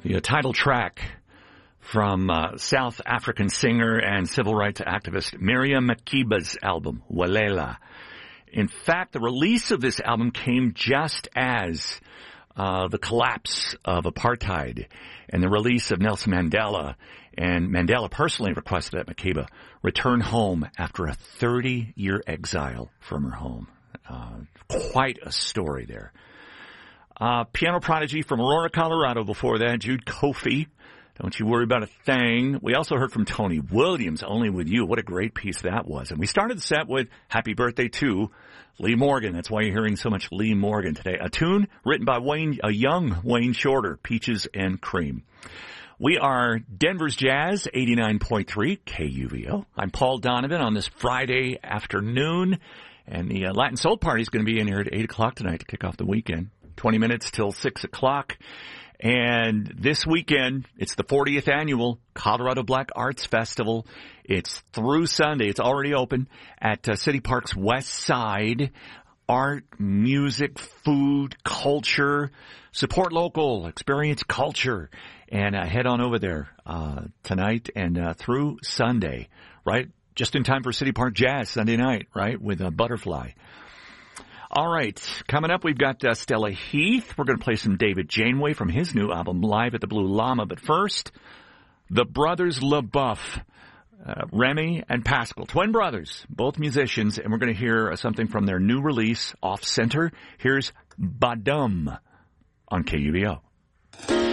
The title track from South African singer and civil rights activist Miriam Makeba's album, Walela. In fact, the release of this album came just as the collapse of apartheid and the release of Nelson Mandela. And Mandela personally requested that Makeba return home after a 30-year exile from her home. Quite a story there. Piano prodigy from Aurora, Colorado before that, Jude Kofi. Don't you worry about a thing. We also heard from Tony Williams, Only With You. What a great piece that was. And we started the set with Happy Birthday to Lee Morgan. That's why you're hearing so much Lee Morgan today. A tune written by a young Wayne Shorter, Peaches and Cream. We are Denver's Jazz, 89.3 KUVO. I'm Paul Donovan on this Friday afternoon. And the Latin Soul Party is going to be in here at 8 o'clock tonight to kick off the weekend. 20 minutes till 6 o'clock. And this weekend, it's the 40th annual Colorado Black Arts Festival. It's through Sunday. It's already open at City Park's West Side. Art, music, food, culture. Support local, experience culture. And head on over there tonight and through Sunday, right? Just in time for City Park Jazz Sunday night, right, with Butterfly. All right, coming up, we've got Stella Heath. We're going to play some David Janeway from his new album, Live at the Blue Llama. But first, the brothers LaBeouf, Remy and Pascal, twin brothers, both musicians, and we're going to hear something from their new release, Off Center. Here's Badum on KUVO.